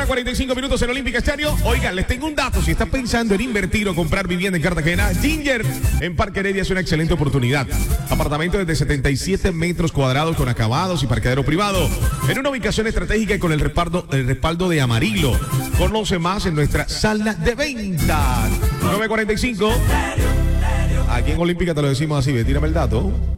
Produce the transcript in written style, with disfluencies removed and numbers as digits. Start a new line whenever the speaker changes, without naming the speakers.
9:45 minutos en Olímpica este año. Oigan, les tengo un dato. Si estás pensando en invertir o comprar vivienda en Cartagena, Ginger en Parque Heredia es una excelente oportunidad. Apartamento de 77 metros cuadrados con acabados y parqueadero privado. En una ubicación estratégica y con el respaldo de Amarillo. Conoce más en nuestra sala de ventas. 9:45. Aquí en Olímpica te lo decimos así. Tírame el dato.